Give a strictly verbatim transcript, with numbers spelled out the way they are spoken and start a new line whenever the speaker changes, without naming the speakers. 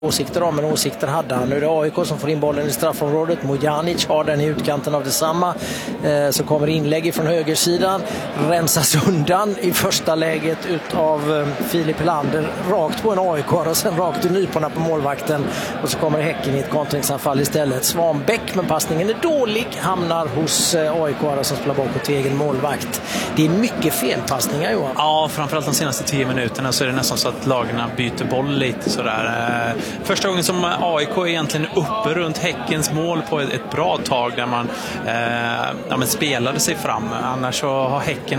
åsikter om, men åsikter hade han. Nu är det A I K som får in bollen i straffområdet. Mojanic har den i utkanten av detsamma. Eh, så kommer inlägg från högersidan. Rensas undan i första läget utav eh, Filip Helander. Rakt på en A I K och sen rakt i nyporna på målvakten. Och så kommer Häcken i ett kontringsanfall istället. Svanbäck, men passningen är dålig. Hamnar hos eh, A I K som spelar bakåt till egen målvakt. Det är mycket felpassningar, Johan.
Ja, framförallt de senaste tio minuterna så är det nästan så att lagarna byter boll lite sådär. Första gången som A I K egentligen uppe runt Häckens mål på ett, ett bra tag där man, eh, ja, men spelade sig fram. Annars så har Häcken